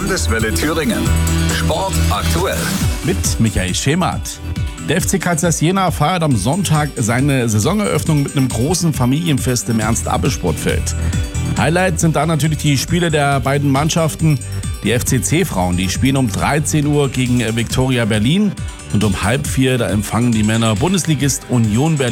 Landeswelle Thüringen. Sport aktuell. Mit Michael Schemert. Der FC Kaisers Jena feiert am Sonntag seine Saisoneröffnung mit einem großen Familienfest im Ernst-Abbe-Sportfeld. Highlight sind da natürlich die Spiele der beiden Mannschaften. Die FCC-Frauen, die spielen um 13 Uhr gegen Viktoria Berlin und um 3:30 da empfangen die Männer Bundesligist Union Berlin